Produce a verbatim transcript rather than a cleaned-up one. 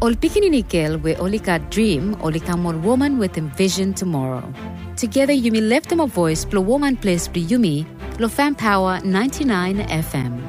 Ol pikinini girl we only got dream, only come one woman with a vision tomorrow. Together, Yumi left them a voice, plus woman place, plus Yumi, plus fan power ninety-nine F M.